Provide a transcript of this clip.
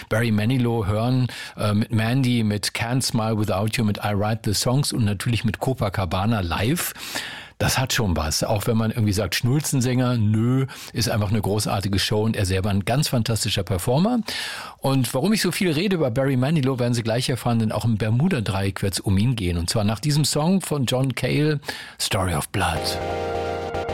Barry Manilow hören, mit Mandy, mit Can't Smile Without You, mit I Write the Songs und natürlich mit Copacabana live. Das hat schon was. Auch wenn man irgendwie sagt, Schnulzensänger, nö, ist einfach eine großartige Show und er selber ein ganz fantastischer Performer. Und warum ich so viel rede über Barry Manilow, werden Sie gleich erfahren, denn auch im Bermuda-Dreieck wird es um ihn gehen. Und zwar nach diesem Song von John Cale, Story of Blood.